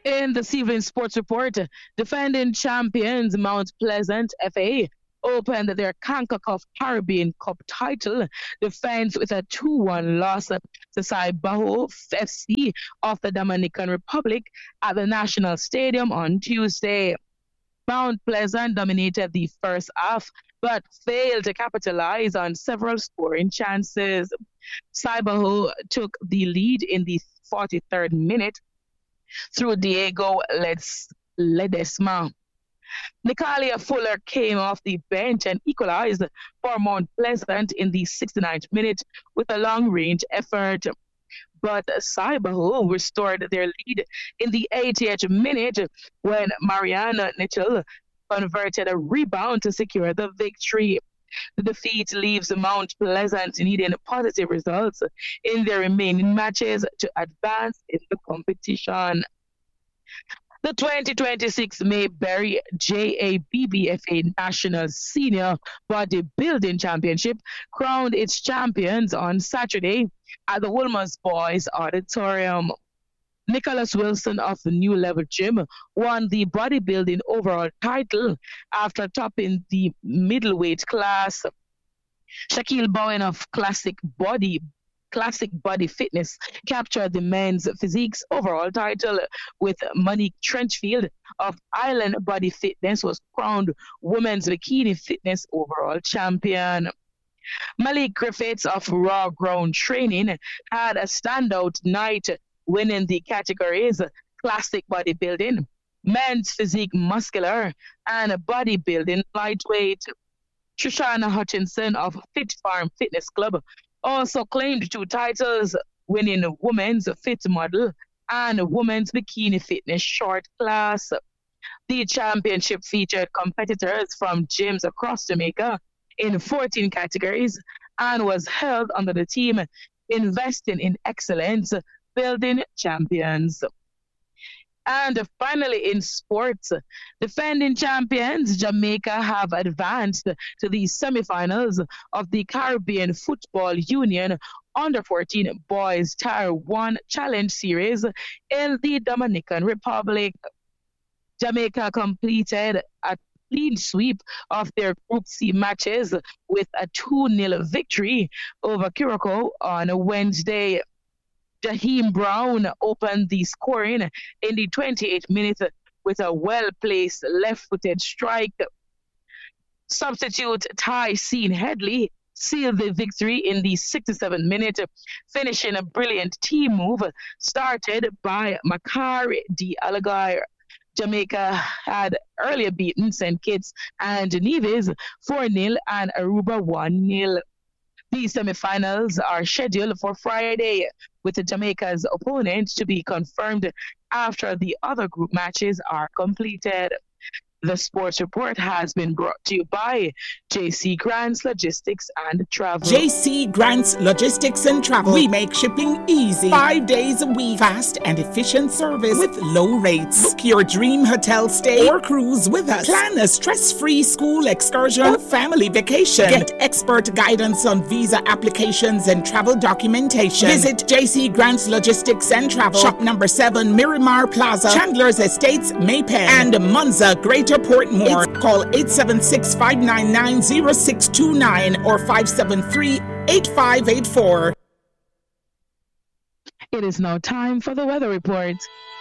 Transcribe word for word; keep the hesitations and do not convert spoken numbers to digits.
In this evening's sports report, defending champions Mount Pleasant F A opened their CONCACAF Caribbean Cup title defense with a two one loss to Saibaho F C of the Dominican Republic at the National Stadium on Tuesday. Mount Pleasant dominated the first half but failed to capitalize on several scoring chances. Saibaho took the lead in the forty-third minute through Diego Ledesma. Nicalia Fuller came off the bench and equalized for Mount Pleasant in the sixty-ninth minute with a long-range effort. But Saibaho restored their lead in the eightieth minute when Mariana Mitchell converted a rebound to secure the victory. The defeat leaves Mount Pleasant needing positive results in their remaining matches to advance in the competition. The twenty twenty-six Mayberry J A B B F A National Senior Bodybuilding Championship crowned its champions on Saturday at the Wolmer's Boys Auditorium. Nicholas Wilson of the New Level Gym won the bodybuilding overall title after topping the middleweight class. Shaquille Bowen of Classic Body Classic Body Fitness captured the men's physiques overall title, with Monique Trenchfield of Island Body Fitness was crowned women's bikini fitness overall champion. Malik Griffiths of Raw Ground Training had a standout night, winning the categories Classic Bodybuilding, Men's Physique Muscular, and Bodybuilding Lightweight. Trishana Hutchinson of Fit Farm Fitness Club also claimed two titles, winning Women's Fit Model and Women's Bikini Fitness Short Class. The championship featured competitors from gyms across Jamaica in fourteen categories and was held under the team Investing in Excellence, Building Champions. And finally, in sports, defending champions Jamaica have advanced to the semifinals of the Caribbean Football Union Under fourteen Boys Tier one Challenge Series in the Dominican Republic. Jamaica completed a clean sweep of their Group C matches with a two nil victory over Curacao on Wednesday. Jaheim Brown opened the scoring in the twenty-eighth minute with a well-placed left-footed strike. Substitute Ty Sean Headley sealed the victory in the sixty-seventh minute, finishing a brilliant team move started by Makari D. Alagir. Jamaica had earlier beaten Saint Kitts and Nevis four nil and Aruba one nil. The semifinals are scheduled for Friday, with Jamaica's opponent to be confirmed after the other group matches are completed. The sports report has been brought to you by J C Grants Logistics and Travel. J C Grants Logistics and Travel. We make shipping easy. Five days a week. Fast and efficient service with low rates. Book your dream hotel stay or cruise with us. Plan a stress-free school excursion or family vacation. Get expert guidance on visa applications and travel documentation. Visit J C Grants Logistics and Travel. Shop number seven, Miramar Plaza, Chandler's Estates, Maypen, and Monza, Greater Portmore. It's call eight seven six, five nine nine, zero six two nine or five seven three, eight five eight four. It is now time for the weather report.